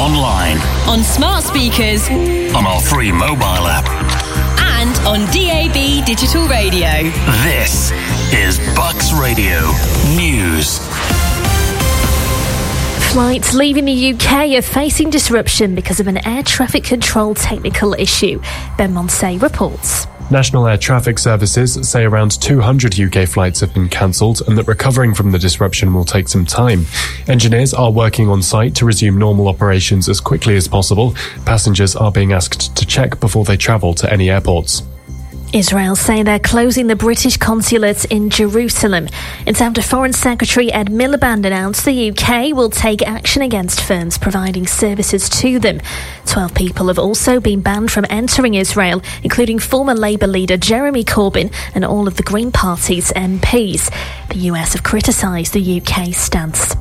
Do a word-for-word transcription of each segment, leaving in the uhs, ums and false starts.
online, on smart speakers, on our free mobile app, and on D A B digital radio. This is Bucks Radio News. Flights leaving the U K are facing disruption because of an air traffic control technical issue. Ben Monsey reports. National Air Traffic Services say around two hundred U K flights have been cancelled and that recovering from the disruption will take some time. Engineers are working on site to resume normal operations as quickly as possible. Passengers are being asked to check before they travel to any airports. Israel say they're closing the British consulate in Jerusalem. It's after Foreign Secretary Ed Miliband announced the U K will take action against firms providing services to them. Twelve people have also been banned from entering Israel, including former Labour leader Jeremy Corbyn and all of the Green Party's M Ps. The U S have criticised the U K stance.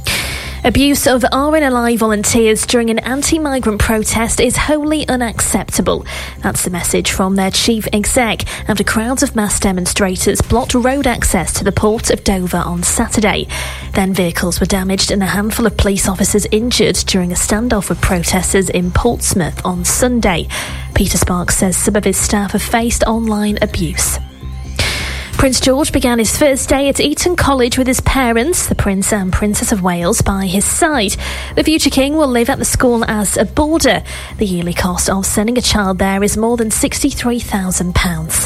Abuse of R N L I volunteers during an anti-migrant protest is wholly unacceptable. That's the message from their chief exec after crowds of mass demonstrators blocked road access to the port of Dover on Saturday. Then vehicles were damaged and a handful of police officers injured during a standoff with protesters in Portsmouth on Sunday. Peter Sparks says some of his staff have faced online abuse. Prince George began his first day at Eton College with his parents, the Prince and Princess of Wales, by his side. The future king will live at the school as a boarder. The yearly cost of sending a child there is more than sixty-three thousand pounds.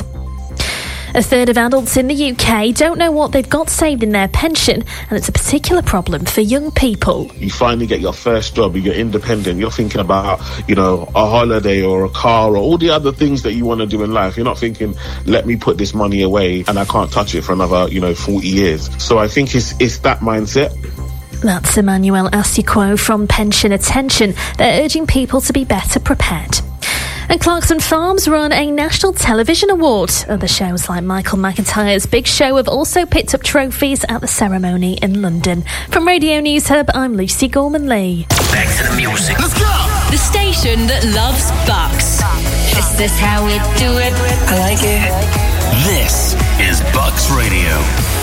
A third of adults in the U K don't know what they've got saved in their pension, and it's a particular problem for young people. You finally get your first job, you're independent, you're thinking about, you know, a holiday or a car or all the other things that you want to do in life. You're not thinking, let me put this money away and I can't touch it for another, you know, forty years. So I think it's it's that mindset. That's Emmanuel Asiquo from Pension Attention. They're urging people to be better prepared. And Clarkson Farms run a national television award. Other shows like Michael McIntyre's Big Show have also picked up trophies at the ceremony in London. From Radio News Hub, I'm Lucy Gorman-Lee. Back to the music. Let's go! The station that loves Bucks. Is this how we do it? I like it. This is Bucks Radio.